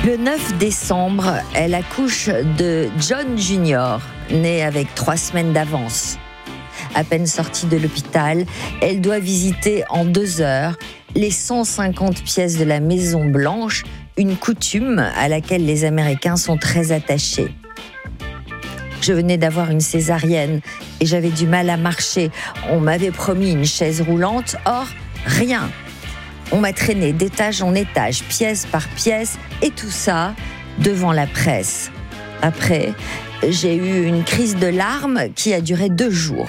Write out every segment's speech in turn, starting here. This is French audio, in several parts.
Le 9 décembre, elle accouche de John Jr., né avec 3 semaines d'avance. À peine sortie de l'hôpital, elle doit visiter en 2 heures les 150 pièces de la Maison Blanche, une coutume à laquelle les Américains sont très attachés. Je venais d'avoir une césarienne et j'avais du mal à marcher. On m'avait promis une chaise roulante, or rien. On m'a traîné d'étage en étage, pièce par pièce, et tout ça devant la presse. Après, j'ai eu une crise de larmes qui a duré 2 jours.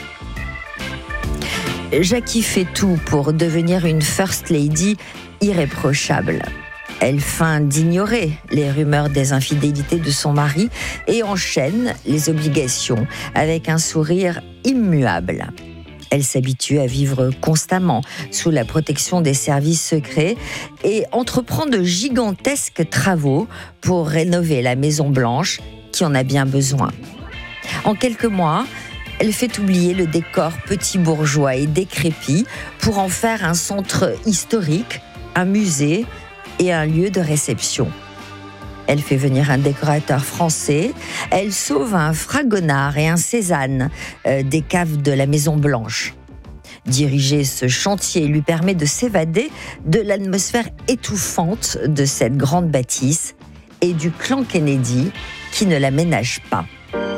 Jackie fait tout pour devenir une First Lady irréprochable. Elle feint d'ignorer les rumeurs des infidélités de son mari et enchaîne les obligations avec un sourire immuable. Elle s'habitue à vivre constamment sous la protection des services secrets et entreprend de gigantesques travaux pour rénover la Maison Blanche qui en a bien besoin. En quelques mois, elle fait oublier le décor petit bourgeois et décrépit pour en faire un centre historique, un musée et un lieu de réception. Elle fait venir un décorateur français, elle sauve un Fragonard et un Cézanne des caves de la Maison Blanche. Diriger ce chantier lui permet de s'évader de l'atmosphère étouffante de cette grande bâtisse et du clan Kennedy qui ne la ménage pas.